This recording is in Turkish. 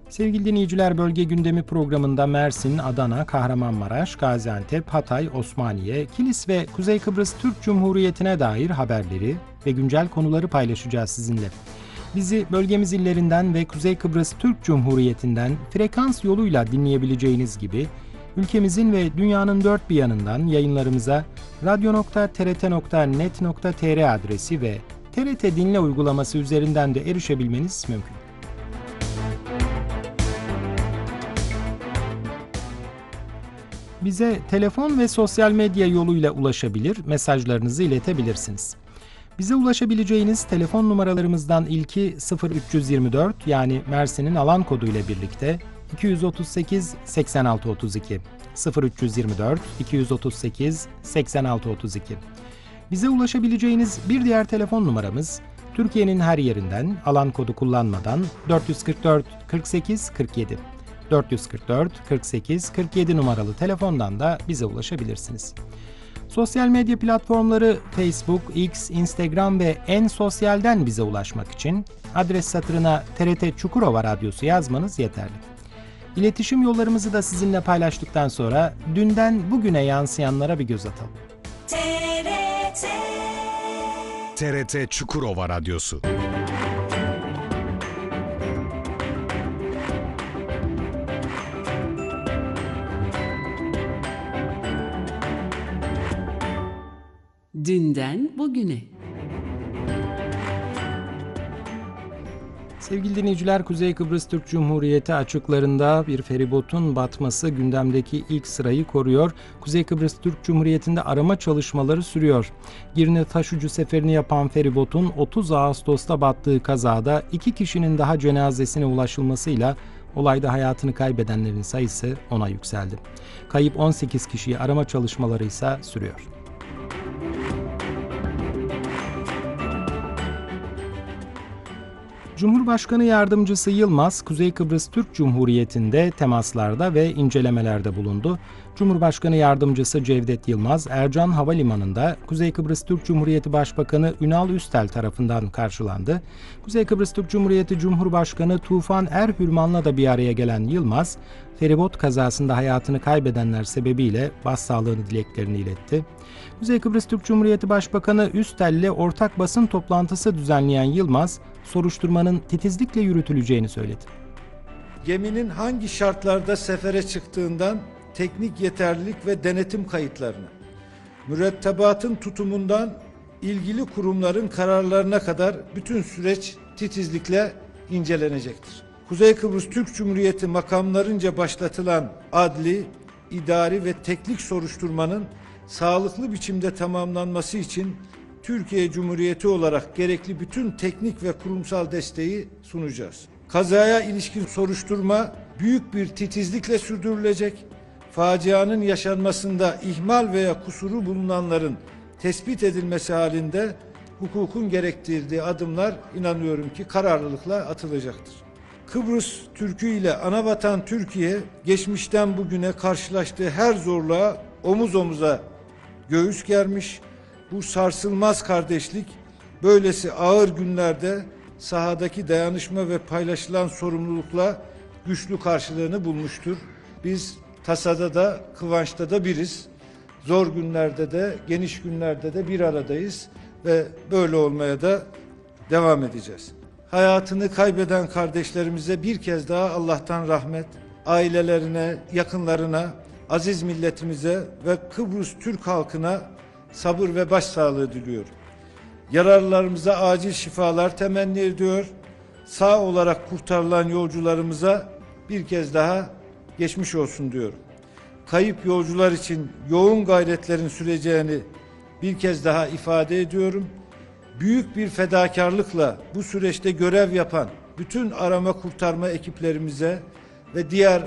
Sevgili dinleyiciler, Bölge Gündemi programında Mersin, Adana, Kahramanmaraş, Gaziantep, Hatay, Osmaniye, Kilis ve Kuzey Kıbrıs Türk Cumhuriyeti'ne dair haberleri ve güncel konuları paylaşacağız sizinle. Bizi bölgemiz illerinden ve Kuzey Kıbrıs Türk Cumhuriyeti'nden frekans yoluyla dinleyebileceğiniz gibi ülkemizin ve dünyanın dört bir yanından yayınlarımıza radyo.trt.net.tr adresi ve TRT Dinle uygulaması üzerinden de erişebilmeniz mümkün. Bize telefon ve sosyal medya yoluyla ulaşabilir, mesajlarınızı iletebilirsiniz. Bize ulaşabileceğiniz telefon numaralarımızdan ilki 0324 yani Mersin'in alan kodu ile birlikte 238 86 32 0324 238 86 32. Bize ulaşabileceğiniz bir diğer telefon numaramız Türkiye'nin her yerinden alan kodu kullanmadan 444 48 47 444 48 47 numaralı telefondan da bize ulaşabilirsiniz. Sosyal medya platformları Facebook, X, Instagram ve En Sosyal'den bize ulaşmak için adres satırına TRT Çukurova Radyosu yazmanız yeterli. İletişim yollarımızı da sizinle paylaştıktan sonra dünden bugüne yansıyanlara bir göz atalım. TRT Çukurova Radyosu. Dünden bugüne. Sevgili dinleyiciler, Kuzey Kıbrıs Türk Cumhuriyeti açıklarında bir feribotun batması gündemdeki ilk sırayı koruyor. Kuzey Kıbrıs Türk Cumhuriyeti'nde arama çalışmaları sürüyor. Girne taşucu seferini yapan feribotun 30 Ağustos'ta battığı kazada 2 kişinin daha cenazesine ulaşılmasıyla olayda hayatını kaybedenlerin sayısı 10'a yükseldi. Kayıp 18 kişiyi arama çalışmaları ise sürüyor. Cumhurbaşkanı Yardımcısı Yılmaz, Kuzey Kıbrıs Türk Cumhuriyeti'nde temaslarda ve incelemelerde bulundu. Cumhurbaşkanı Yardımcısı Cevdet Yılmaz, Ercan Havalimanı'nda Kuzey Kıbrıs Türk Cumhuriyeti Başbakanı Ünal Üstel tarafından karşılandı. Kuzey Kıbrıs Türk Cumhuriyeti Cumhurbaşkanı Tufan Erhürman'la da bir araya gelen Yılmaz, feribot kazasında hayatını kaybedenler sebebiyle başsağlığı dileklerini iletti. Kuzey Kıbrıs Türk Cumhuriyeti Başbakanı Üstel'le ortak basın toplantısı düzenleyen Yılmaz, soruşturmanın titizlikle yürütüleceğini söyledi. Geminin hangi şartlarda sefere çıktığından teknik yeterlilik ve denetim kayıtlarına, mürettebatın tutumundan ilgili kurumların kararlarına kadar bütün süreç titizlikle incelenecektir. Kuzey Kıbrıs Türk Cumhuriyeti makamlarınca başlatılan adli, idari ve teknik soruşturmanın sağlıklı biçimde tamamlanması için Türkiye Cumhuriyeti olarak gerekli bütün teknik ve kurumsal desteği sunacağız. Kazaya ilişkin soruşturma büyük bir titizlikle sürdürülecek. Facianın yaşanmasında ihmal veya kusuru bulunanların tespit edilmesi halinde hukukun gerektirdiği adımlar inanıyorum ki kararlılıkla atılacaktır. Kıbrıs Türk'ü ile anavatan Türkiye geçmişten bugüne karşılaştığı her zorluğa omuz omuza göğüs germiş. Bu sarsılmaz kardeşlik böylesi ağır günlerde sahadaki dayanışma ve paylaşılan sorumlulukla güçlü karşılığını bulmuştur. Biz tasada da kıvançta da biriz. Zor günlerde de geniş günlerde de bir aradayız ve böyle olmaya da devam edeceğiz. Hayatını kaybeden kardeşlerimize bir kez daha Allah'tan rahmet, ailelerine, yakınlarına, aziz milletimize ve Kıbrıs Türk halkına sabır ve başsağlığı diliyorum. Yaralılarımıza acil şifalar temenni ediyor. Sağ olarak kurtarılan yolcularımıza bir kez daha geçmiş olsun diyorum. Kayıp yolcular için yoğun gayretlerin süreceğini bir kez daha ifade ediyorum. Büyük bir fedakarlıkla bu süreçte görev yapan bütün arama kurtarma ekiplerimize ve diğer